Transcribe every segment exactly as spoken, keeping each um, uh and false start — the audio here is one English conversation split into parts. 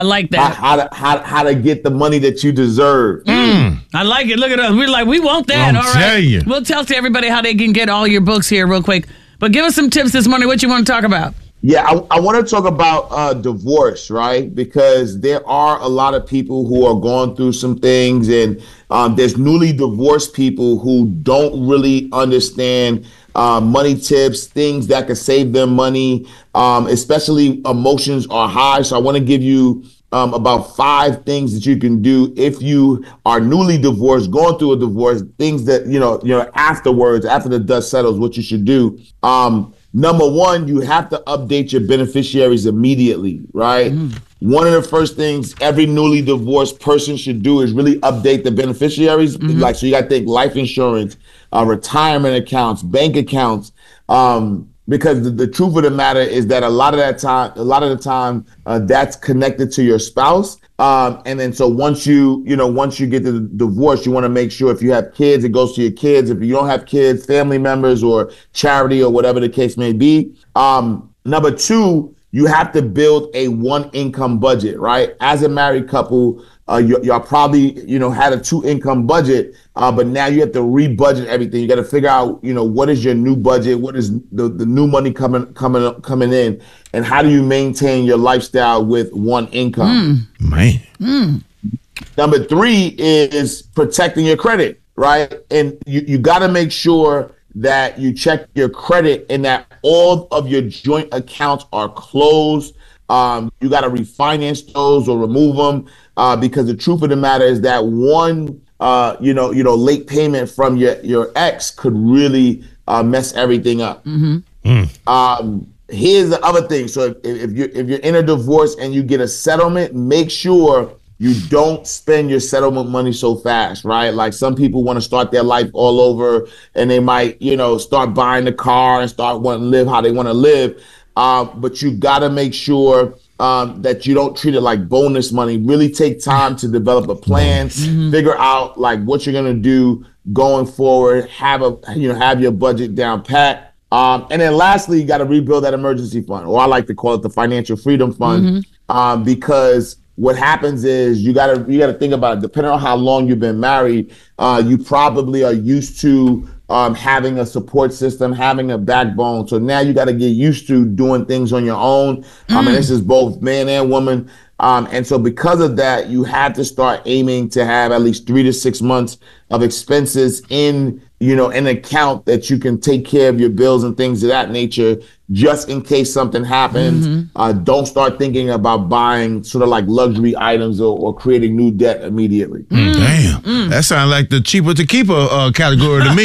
I like that. How, how to how, how to get the money that you deserve. Mm. I like it. Look at us. We're like, we want that. I'm all right. telling you. We'll tell to everybody how they can get all your books here real quick. But give us some tips this morning. What you want to talk about? Yeah, I, I want to talk about uh, divorce, right? Because there are a lot of people who are going through some things, and um, there's newly divorced people who don't really understand uh, money tips, things that can save them money, um, especially emotions are high. So I want to give you um, about five things that you can do if you are newly divorced, going through a divorce, things that, you know, you know, afterwards, after the dust settles, what you should do. Um, Number one, you have to update your beneficiaries immediately, right? Mm. One of the first things every newly divorced person should do is really update the beneficiaries. Mm-hmm. Like, so you got to think life insurance, uh, retirement accounts, bank accounts, um, because the, the truth of the matter is that a lot of that time, a lot of the time, uh, that's connected to your spouse. Um, and then so once you, you know, once you get to the divorce, you want to make sure if you have kids, it goes to your kids. If you don't have kids, family members or charity or whatever the case may be. Um, number two, you have to build a one income budget, right? As a married couple, uh, you, y'all probably, you know, had a two income budget, uh, but now you have to re-budget everything. You got to figure out, you know, what is your new budget? What is the, the new money coming, coming, coming in? And how do you maintain your lifestyle with one income? Mm. Man. Mm. Number three is protecting your credit, right? And you, you got to make sure that you check your credit and that all of your joint accounts are closed. Um, you got to refinance those or remove them uh, because the truth of the matter is that one, uh, you know, you know, late payment from your, your ex could really uh, mess everything up. Mm-hmm. Mm. Um, here's the other thing. So if, if you're if you're in a divorce and you get a settlement, make sure you don't spend your settlement money so fast, right? Like some people want to start their life all over and they might, you know, start buying the car and start wanting to live how they want to live. Uh, but you got to make sure um, that you don't treat it like bonus money. Really take time to develop a plan, mm-hmm. figure out like what you're going to do going forward, have a, you know, have your budget down pat. Um, and then lastly, you got to rebuild that emergency fund, or I like to call it the financial freedom fund, mm-hmm. um, because what happens is you gotta you gotta think about it. Depending on how long you've been married, uh, you probably are used to um, having a support system, having a backbone. So now you got to get used to doing things on your own. Mm. Um, and this is both man and woman. Um, and so because of that, you have to start aiming to have at least three to six months of expenses in, you know, an account that you can take care of your bills and things of that nature, just in case something happens. Mm-hmm. Uh, don't start thinking about buying sort of like luxury items or, or creating new debt immediately. Mm. Damn, mm. that sounds like the cheaper to keeper uh, category to me.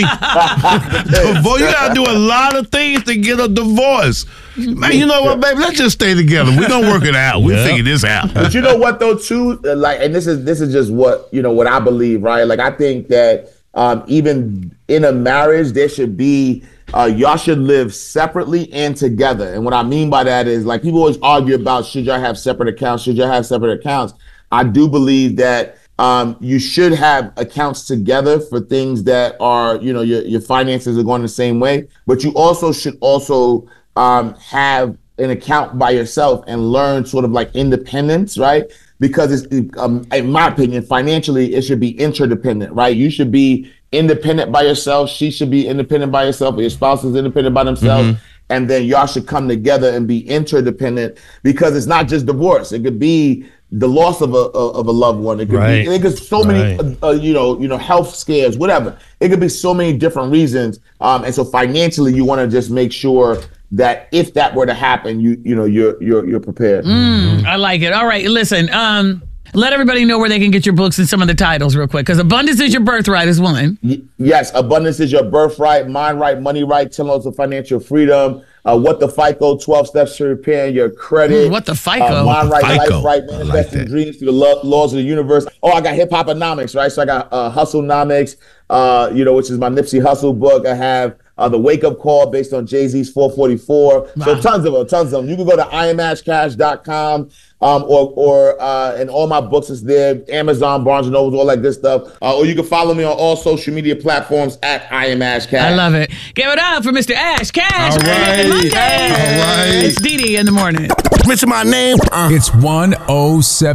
Divorce, you got to do a lot of things to get a divorce. Man, you know what, baby? Let's just stay together. We're gonna work it out. We'll yeah. figure this out. But you know what, though, too? Like, and this is this is just what you know what I believe, right? Like, I think that um, even in a marriage, there should be uh, y'all should live separately and together. And what I mean by that is, like, people always argue about should y'all have separate accounts? Should y'all have separate accounts? I do believe that um, you should have accounts together for things that are, you know, your your finances are going the same way. But you also should also Um, have an account by yourself and learn sort of like independence, right? Because it's, um, in my opinion, financially, it should be interdependent, right? You should be independent by yourself. She should be independent by herself. Or your spouse is independent by themselves. Mm-hmm. And then y'all should come together and be interdependent, because it's not just divorce. It could be the loss of a of a loved one. It could right. be, it could so many, right. uh, you know, you know, health scares, whatever. It could be so many different reasons. Um, and so financially, you want to just make sure that if that were to happen, you you know, you're you're you're prepared. Mm, I like it. All right, listen. Um, let everybody know where they can get your books and some of the titles real quick, because Abundance is Your Birthright is one. Y- yes, Abundance is Your Birthright, Mind Right, Money Right, ten Laws of Financial Freedom. Uh, what the FICO, twelve Steps to Repairing Your Credit. Mm, what the FICO? Uh, Mind Right, FICO. Life Right, Manifesting like Dreams Through the lo- Laws of the Universe. Oh, I got Hip Hoponomics, right? So I got uh, Hustlenomics, uh, you know, which is my Nipsey Hussle book. I have uh, the Wake Up Call based on Jay-Z's four forty-four. Wow. So tons of them, tons of them. You can go to I am ash cash dot com. Um, or, or, uh, and all my books is there, Amazon, Barnes and Noble, all that good stuff. Uh, or you can follow me on all social media platforms at I am Ash Cash. I love it. Give it up for Mister Ash Cash. All right. Monday. All right. It's Dee Dee in the morning. Mention my name. Uh. It's one oh seven.